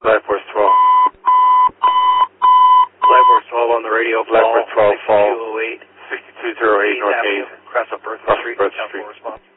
Flight Force 12. Flight Force 12 on the radio. Flight Force 12, fall. 6208. 6208 North Hayes. Cross up Bertha Street. Bertha Street. Response.